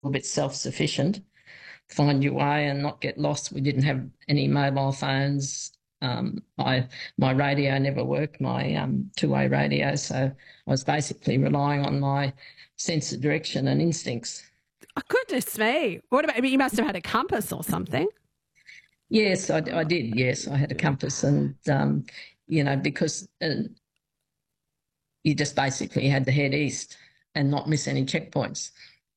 little bit self-sufficient, find your way and not get lost. We didn't have any mobile phones. My radio never worked, my two-way radio, so I was basically relying on my sense of direction and instincts. Oh, goodness me. What about, you must have had a compass or something. Yes, I did. Yes, I had a compass, and because you just basically had to head east and not miss any checkpoints.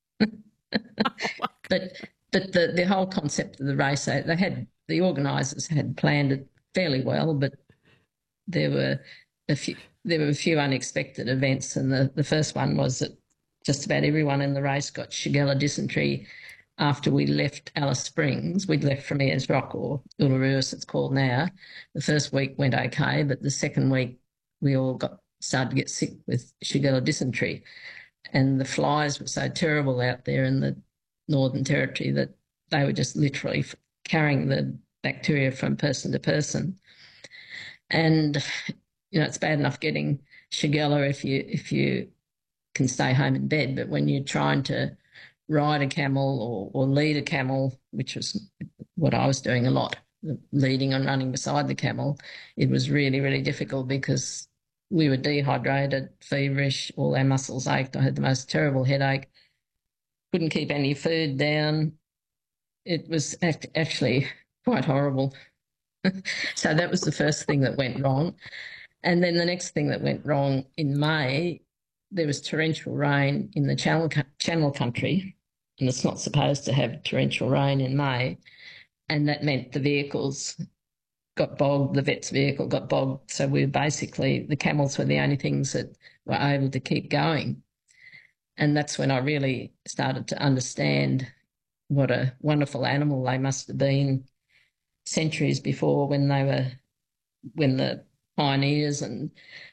But the whole concept of the race, the organisers had planned it fairly well, but there were a few unexpected events, and the first one was that just about everyone in the race got Shigella dysentery after we left Alice Springs. We'd left from Ayers Rock, or Uluru as it's called now. The first week went okay, but the second week we all started to get sick with Shigella dysentery. And the flies were so terrible out there in the Northern Territory that they were just literally carrying the bacteria from person to person. And, it's bad enough getting Shigella if you can stay home in bed, but when you're trying to ride a camel or lead a camel, which was what I was doing a lot, leading and running beside the camel, it was really, really difficult because we were dehydrated, feverish, all our muscles ached. I had the most terrible headache, couldn't keep any food down. It was actually quite horrible. So that was the first thing that went wrong. And then the next thing that went wrong in May, there was torrential rain in the Channel Country, and it's not supposed to have torrential rain in May, and that meant the vehicles got bogged, the vet's vehicle got bogged, so the camels were the only things that were able to keep going. And that's when I really started to understand what a wonderful animal they must have been centuries before, when the pioneers and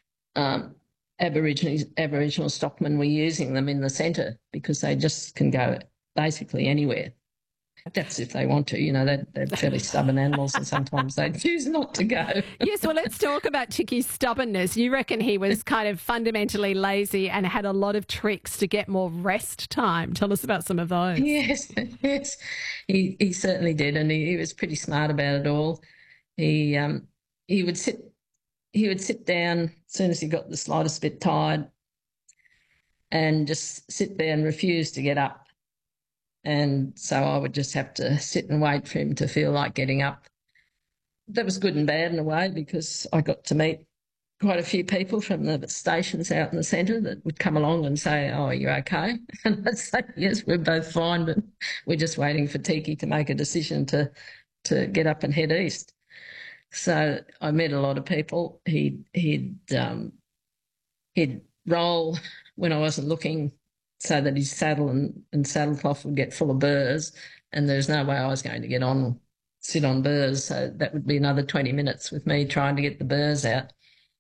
Aboriginal stockmen were using them in the centre, because they just can go basically anywhere. That's if they want to. They're fairly stubborn animals, and sometimes they choose not to go. Yes, well, let's talk about Ticky's stubbornness. You reckon he was kind of fundamentally lazy and had a lot of tricks to get more rest time. Tell us about some of those. Yes. He certainly did, and he was pretty smart about it all. He would sit down as soon as he got the slightest bit tired, and just sit there and refuse to get up. And so I would just have to sit and wait for him to feel like getting up. That was good and bad in a way, because I got to meet quite a few people from the stations out in the centre that would come along and say, "Oh, are you okay?" And I'd say, "Yes, we're both fine, but we're just waiting for Tiki to make a decision to get up and head east." So I met a lot of people. He'd roll when I wasn't looking, so that his saddle and saddlecloth would get full of burrs, and there's no way I was going to sit on burrs, so that would be another 20 minutes with me trying to get the burrs out.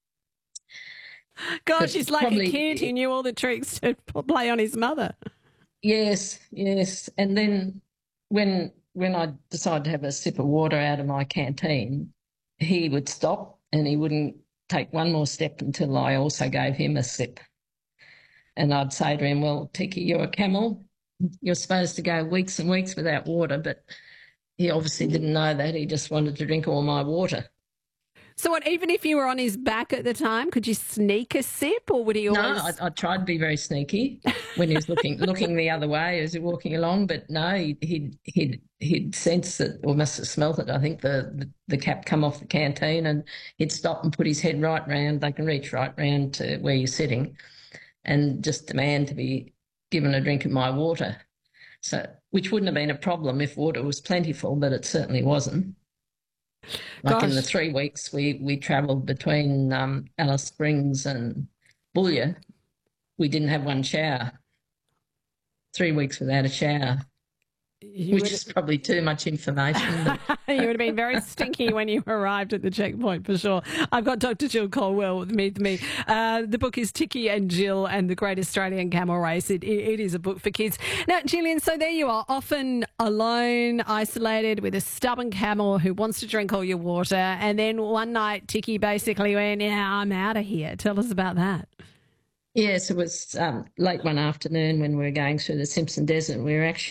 Gosh, he's like a kid. He knew all the tricks to play on his mother. Yes. And then when I decided to have a sip of water out of my canteen, he would stop and he wouldn't take one more step until I also gave him a sip. And I'd say to him, "Well, Tiki, you're a camel. You're supposed to go weeks and weeks without water," but he obviously didn't know that. He just wanted to drink all my water. So even if you were on his back at the time, could you sneak a sip, or would he always... No, I tried to be very sneaky when he was looking the other way as he was walking along, but no, he'd sensed it, or must have smelt it. I think the cap come off the canteen, and he'd stop and put his head right round. They can reach right round to where you're sitting, and just demand to be given a drink of my water. So, which wouldn't have been a problem if water was plentiful, but it certainly wasn't. Like in the 3 weeks we travelled between Alice Springs and Boulia, we didn't have one shower. 3 weeks without a shower. Which is probably too much information. But... You would have been very stinky when you arrived at the checkpoint, for sure. I've got Dr. Jill Colwell with me. The book is Tiki and Jill and the Great Australian Camel Race. It is a book for kids. Now, Gillian, so there you are, often alone, isolated, with a stubborn camel who wants to drink all your water. And then one night, Tiki basically went, "Yeah, I'm out of here." Tell us about that. Yes, it was late one afternoon when we were going through the Simpson Desert. We were actually